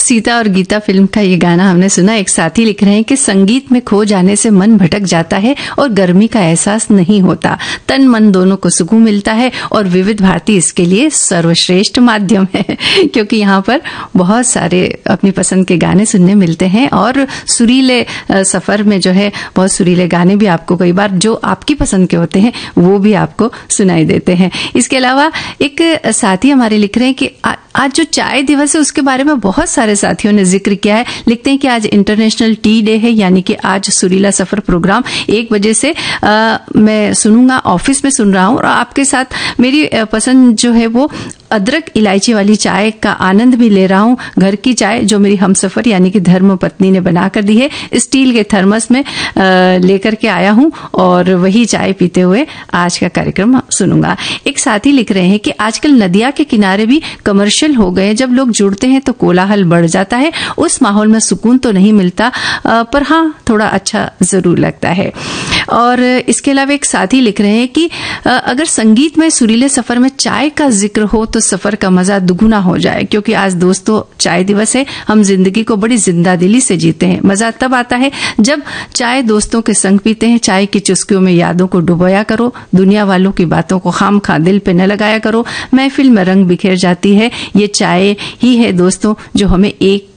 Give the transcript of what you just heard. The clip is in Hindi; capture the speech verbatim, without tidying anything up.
सीता और गीता फिल्म का ये गाना हमने सुना। एक साथी लिख रहे हैं कि संगीत में खो जाने से मन भटक जाता है और गर्मी का एहसास नहीं होता, तन मन दोनों को सुकून मिलता है और विविध भारती इसके लिए सर्वश्रेष्ठ माध्यम है, क्योंकि यहाँ पर बहुत सारे अपनी पसंद के गाने सुनने मिलते हैं और सुरीले सफर में जो है बहुत सुरीले गाने भी आपको कई बार जो आपकी पसंद के होते हैं वो भी आपको सुनाई देते हैं। इसके अलावा एक साथी हमारे लिख रहे हैं कि आज जो चाय दिवस है उसके बारे में बहुत सारे साथियों ने जिक्र किया है। लिखते हैं कि आज इंटरनेशनल टी डे है, यानी कि आज सुरीला सफर प्रोग्राम एक बजे से आ, मैं सुनूंगा, ऑफिस में सुन रहा हूं और आपके साथ मेरी पसंद जो है वो अदरक इलायची वाली चाय का आनंद भी ले रहा हूं। घर की चाय जो मेरी हमसफर यानी कि धर्म पत्नी ने बना कर दी है, स्टील के थर्मस में लेकर के आया हूं और वही चाय पीते हुए आज का कार्यक्रम सुनूंगा। एक साथी लिख रहे हैं कि आजकल नदिया के किनारे भी कमर्शियल हो गए, जब लोग जुड़ते हैं तो कोलाहल बढ़ जाता है, उस माहौल में सुकून तो नहीं मिलता पर हाँ थोड़ा अच्छा जरूर लगता है। और इसके अलावा एक साथी लिख रहे हैं कि अगर संगीत में सुरीले सफर में चाय का जिक्र हो तो सफर का मजा दुगुना हो जाए, क्योंकि आज दोस्तों चाय दिवस है, हम जिंदगी को बड़ी जिंदा दिली से जीते हैं। मजा तब आता है जब चाय दोस्तों के संग पीते हैं। चाय की चुस्कियों में यादों को डुबोया करो, दुनिया वालों की बातों को खाम खा दिल पे न लगाया करो, महफिल में रंग बिखेर जाती है। ये चाय ही है दोस्तों जो हमें एक